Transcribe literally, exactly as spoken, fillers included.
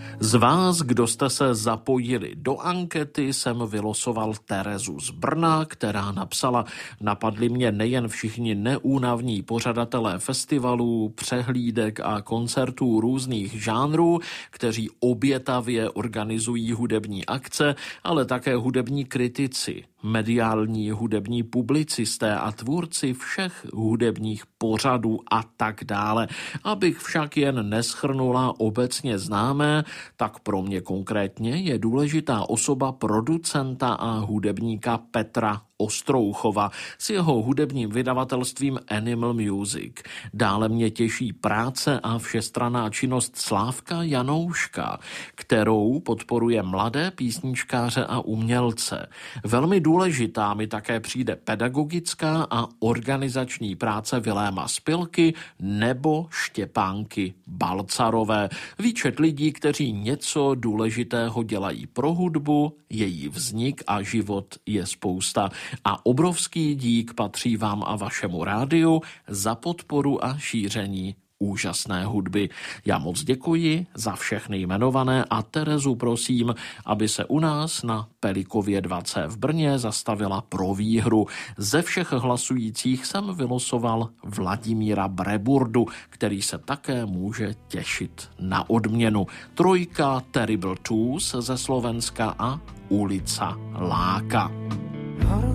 Z vás, kdo jste se zapojili do ankety, jsem vylosoval Terezu z Brna, která napsala: napadli mě nejen všichni neúnavní pořadatelé festivalů, přehlídek a koncertů různých žánrů, kteří obětavě organizují hudební akce, ale také hudební kritici, mediální hudební publicisté a tvůrci všech hudebních pořadů a tak dále. Abych však jen neschrnula obecně známé, tak pro mě konkrétně je důležitá osoba producenta a hudebníka Petra Ostrouchova s jeho hudebním vydavatelstvím Animal Music. Dále mě těší práce a všestranná činnost Slávka Janouška, kterou podporuje mladé písničkáře a umělce. Velmi důležitá mi také přijde pedagogická a organizační práce Viléma Spilky nebo Štěpánky Balcarové. Výčet lidí, kteří něco důležitého dělají pro hudbu, její vznik a život je spousta. A obrovský dík patří vám a vašemu rádiu za podporu a šíření úžasné hudby. Já moc děkuji za všechny jmenované a Terezu prosím, aby se u nás na Pelikově dva C v Brně zastavila pro výhru. Ze všech hlasujících jsem vylosoval Vladimíra Breburdu, který se také může těšit na odměnu. Trojka Terrible Twos ze Slovenska a Ulica Láka.